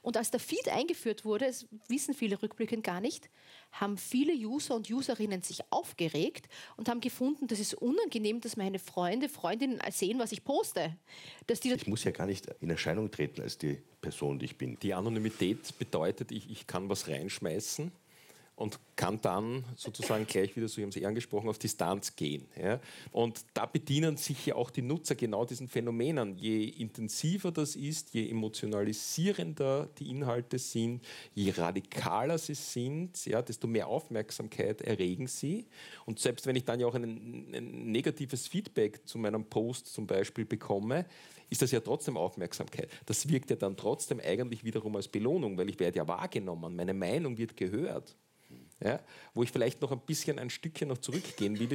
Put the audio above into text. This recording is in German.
Und als der Feed eingeführt wurde, das wissen viele rückblickend gar nicht, haben viele User und Userinnen sich aufgeregt und haben gefunden, das ist unangenehm, dass meine Freunde, Freundinnen sehen, was ich poste. Ich muss ja gar nicht in Erscheinung treten als die Person, die ich bin. Die Anonymität bedeutet, ich kann was reinschmeißen und kann dann sozusagen gleich wieder, so haben Sie angesprochen, auf Distanz gehen. Ja? Und da bedienen sich ja auch die Nutzer genau diesen Phänomenen. Je intensiver das ist, je emotionalisierender die Inhalte sind, je radikaler sie sind, ja, desto mehr Aufmerksamkeit erregen sie. Und selbst wenn ich dann ja auch ein negatives Feedback zu meinem Post zum Beispiel bekomme, ist das ja trotzdem Aufmerksamkeit. Das wirkt ja dann trotzdem eigentlich wiederum als Belohnung, weil ich werde ja wahrgenommen, meine Meinung wird gehört. Ja, wo ich vielleicht noch ein Stückchen noch zurückgehen will,